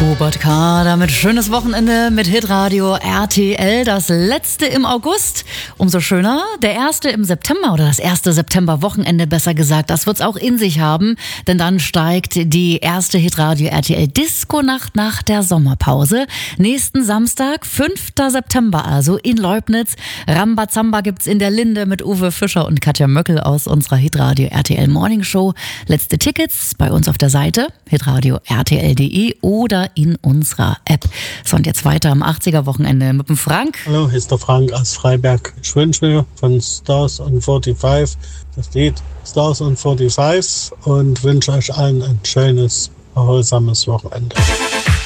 Robert K. damit schönes Wochenende mit Hitradio RTL, das letzte im August. Umso schöner, der erste im September oder das erste Septemberwochenende besser gesagt, das wird's auch in sich haben, denn dann steigt die erste Hitradio RTL Disco-Nacht nach der Sommerpause. Nächsten Samstag, 5. September also in Leubnitz. Rambazamba gibt's in der Linde mit Uwe Fischer und Katja Möckel aus unserer Hitradio RTL Morning Show. Letzte Tickets bei uns auf der Seite hitradio rtl.de oder in unserer App. So, und jetzt weiter am 80er-Wochenende mit dem Frank. Hallo, hier ist der Frank aus Freiberg. Ich wünsche mir von Stars on 45 das Lied Stars on 45 und wünsche euch allen ein schönes, erholsames Wochenende.